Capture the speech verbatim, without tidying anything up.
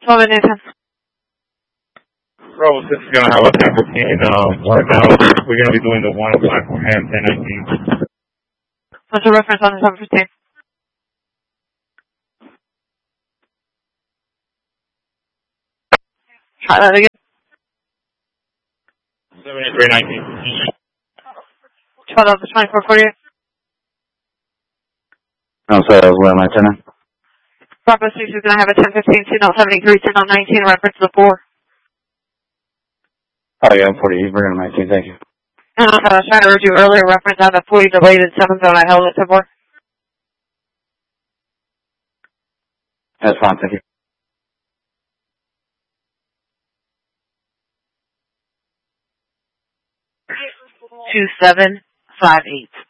twelve and ten. Bravo six is going to have a ten fifteen. Um, right now, we're going to be doing the one o'clock for him, ten nineteen. What's the reference on the seven fifteen? Try that again. seventy-three nineteen. Twelve up to twenty-four forty-eight. I'm sorry, I was letting my tenant. Bravo six is going to have a ten fifteen, two note seventy-three, two note nineteen, reference to the four. Oh, yeah, I'm forty, we're going to nineteen, thank you. And uh, I was trying to read you earlier, reference on the forty delayed in seven zone, I held it to four. That's fine, thank you. two seven five eight.